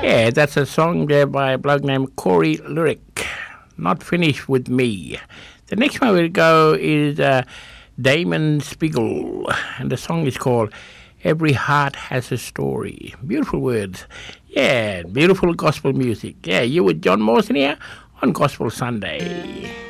Yeah, that's a song there by a bloke named Corey Lyric. Not Finished With Me. The next one we'll go is Damon Spiegel, and the song is called Every Heart Has a Story. Beautiful words. Yeah, beautiful gospel music. Yeah, you with John Mawson here on Gospel Sunday.